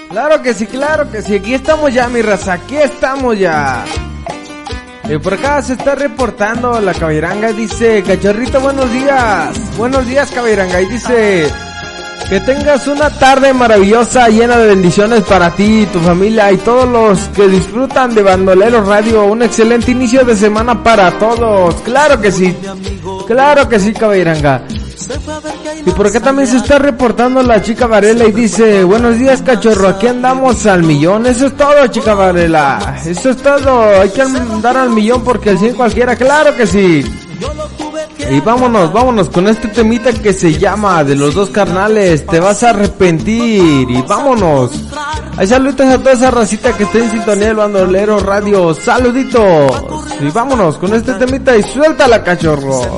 Claro que sí, aquí estamos ya, mi raza, aquí estamos ya. Por acá se está reportando la Cabiranga, dice, Cachorrito, buenos días Cabiranga, y dice, que tengas una tarde maravillosa, llena de bendiciones para ti, tu familia y todos los que disfrutan de Bandolero Radio, un excelente inicio de semana para todos, claro que sí, Cabiranga. Y por acá también se está reportando la chica Varela y dice, buenos días cachorro, aquí andamos al millón. Eso es todo, chica Varela, eso es todo, hay que andar al millón porque al 100 cualquiera, claro que sí. Y vámonos con este temita que se llama De los Dos Carnales, Te Vas a Arrepentir. Y vámonos. Hay saluditos a toda esa racita que está en sintonía del Bandolero Radio, saluditos. Y vámonos con este temita y suéltala, cachorro.